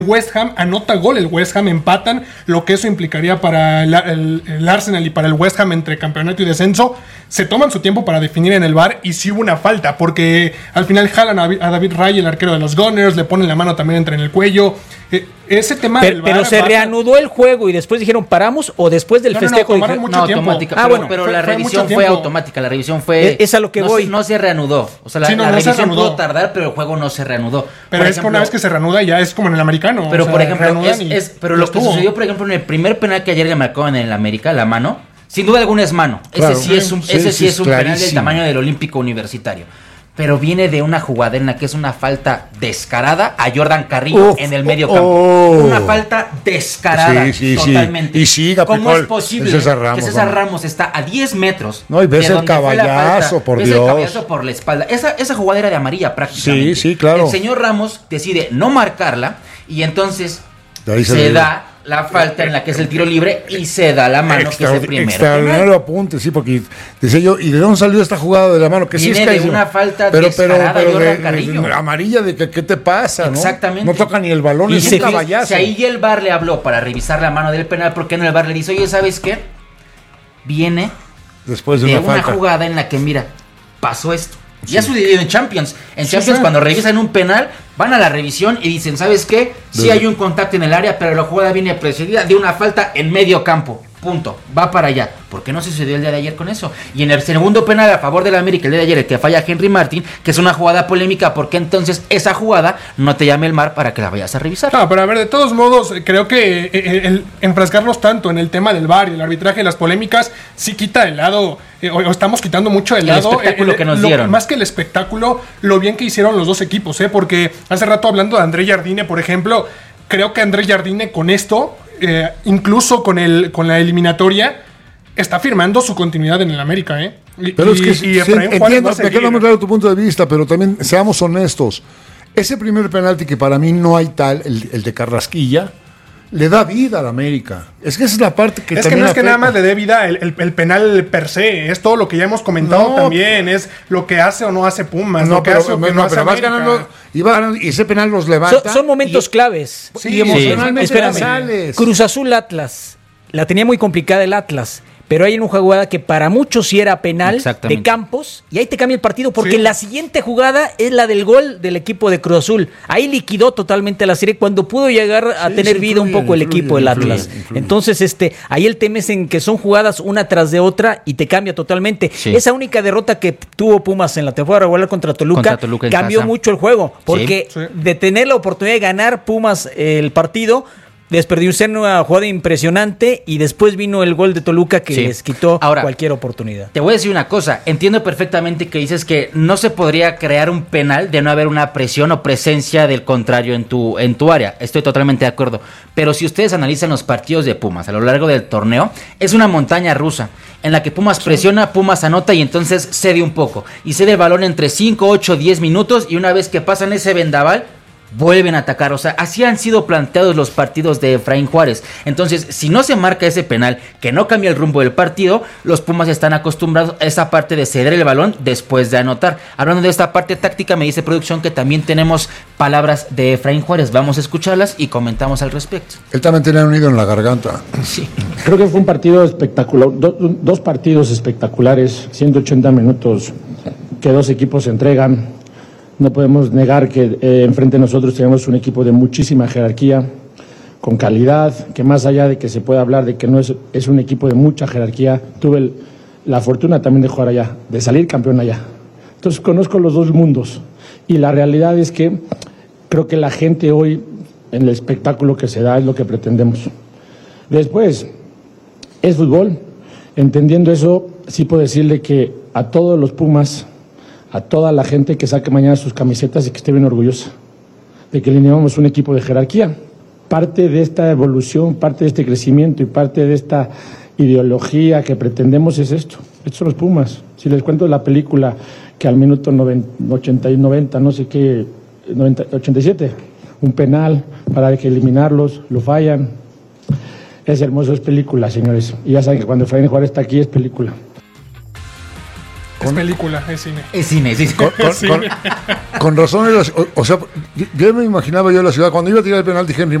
West Ham, anota gol el West Ham, empatan, lo que eso implicaría para el Arsenal y para el West Ham entre campeonato y descenso. Se toman su tiempo para definir en el VAR y sí hubo una falta, porque al final jalan a David Raya, el arquero de los Gunners, le ponen la mano también entre en el cuello. Ese tema del VAR, pero se reanudó el juego y después dijeron paramos, o después del festejo tomaron mucho tiempo. Automática. Pero la revisión fue automática, la revisión fue... Es a lo que voy. No se reanudó. O sea, la revisión pudo tardar, pero el juego no se reanudó. Pero es que una vez que se reanuda ya es como en el americano. Pero por ejemplo, pero lo que sucedió, por ejemplo, en el primer penal que ayer le marcaron en el América, la mano, sin duda alguna es mano. Claro, ese sí es un penal del tamaño del Olímpico Universitario. Pero viene de una jugada en la que es una falta descarada a Jordan Carrillo en el medio campo. Una falta descarada totalmente. Y sí, ¿cómo es posible que César Ramos está a 10 metros? No, y ves el caballazo, por Dios. Ves el caballazo por la espalda. Esa jugada era de amarilla prácticamente. Sí, claro. El señor Ramos decide no marcarla y entonces se da la falta en la que es el tiro libre y se da la mano, que es el primero. Extraordinario apunte, sí, porque decía yo, ¿y de dónde salió esta jugada de la mano? Que viene sí es de una falta descarada de Jordan Carrillo. Amarilla de que, ¿qué te pasa? Exactamente. No toca ni el balón, y es un caballazo. Si ahí el VAR le habló para revisar la mano del penal, ¿por qué no el VAR le dice, oye, ¿sabes qué? Viene después de una jugada en la que, mira, pasó esto. Ya ha sucedido en Champions. En Champions, cuando revisan un penal, van a la revisión y dicen, ¿sabes qué? Sí hay un contacto en el área, pero la jugada viene precedida de una falta en medio campo. Punto. Va para allá. ¿Por qué no sucedió el día de ayer con eso? Y en el segundo penal a favor del América, el día de ayer, el que falla Henry Martin, que es una jugada polémica, ¿por qué entonces esa jugada no te llame el VAR para que la vayas a revisar? No, pero a ver, de todos modos, creo que el enfrascarnos tanto en el tema del VAR y el arbitraje y las polémicas, sí quita de lado, o estamos quitando mucho de lado el espectáculo que nos dieron. Más que el espectáculo, lo bien que hicieron los dos equipos, porque hace rato hablando de André Jardine, por ejemplo, creo que André Jardine con esto, incluso con la eliminatoria, está firmando su continuidad en el América, Pero es que entiendo, me queda muy claro tu punto de vista, pero también seamos honestos. Ese primer penalti que para mí no hay tal, el de Carrasquilla, le da vida a la América. Es que esa es la parte que es que no es que nada más le dé vida el penal per se, es todo lo que ya hemos comentado también, es lo que hace o no hace Pumas, lo que hace o no hace América. Ganando, y ese penal los levanta. Son momentos claves. Y emocionalmente sales. Cruz Azul Atlas, la tenía muy complicada el Atlas, pero hay una jugada que para muchos sí era penal de Campos, y ahí te cambia el partido, porque la siguiente jugada es la del gol del equipo de Cruz Azul. Ahí liquidó totalmente la serie cuando pudo llegar a tener vida un poco el equipo del Atlas. Entonces, ahí el tema es en que son jugadas una tras de otra y te cambia totalmente. Esa única derrota que tuvo Pumas en la temporada regular contra Toluca cambió mucho el juego, porque de tener la oportunidad de ganar Pumas el partido, desperdició una jugada impresionante y después vino el gol de Toluca que les quitó cualquier oportunidad. Te voy a decir una cosa, entiendo perfectamente que dices que no se podría crear un penal de no haber una presión o presencia del contrario en tu área. Estoy totalmente de acuerdo. Pero si ustedes analizan los partidos de Pumas a lo largo del torneo, es una montaña rusa en la que Pumas presiona, Pumas anota y entonces cede un poco. Y cede el balón entre 5, 8, 10 minutos y una vez que pasan ese vendaval, vuelven a atacar. O sea, así han sido planteados los partidos de Efraín Juárez. Entonces, si no se marca ese penal que no cambia el rumbo del partido, los Pumas están acostumbrados a esa parte de ceder el balón después de anotar. Hablando de esta parte táctica, me dice producción que también tenemos palabras de Efraín Juárez. Vamos a escucharlas y comentamos al respecto. Él también tenía un nido en la garganta. Sí. Creo que fue un partido espectacular, dos partidos espectaculares, 180 minutos que dos equipos se entregan. No podemos negar que enfrente de nosotros tenemos un equipo de muchísima jerarquía, con calidad, que más allá de que se pueda hablar de que no es un equipo de mucha jerarquía, tuve la fortuna también de jugar allá, de salir campeón allá. Entonces conozco los dos mundos y la realidad es que creo que la gente hoy, en el espectáculo que se da, es lo que pretendemos. Después, es fútbol. Entendiendo eso, sí puedo decirle que a todos los Pumas, a toda la gente que saque mañana sus camisetas y que esté bien orgullosa de que le llevamos un equipo de jerarquía. Parte de esta evolución, parte de este crecimiento y parte de esta ideología que pretendemos es esto. Estos son los Pumas. Si les cuento la película que al minuto 80 y 90, no sé qué, 87, un penal para que eliminarlos, lo fallan. Es hermoso, es película, señores. Y ya saben que cuando Efraín Juárez está aquí es película. Es película, es cine. Es cine, sí. Con razón, o sea, yo me imaginaba yo la ciudad, cuando iba a tirar el penalti Henry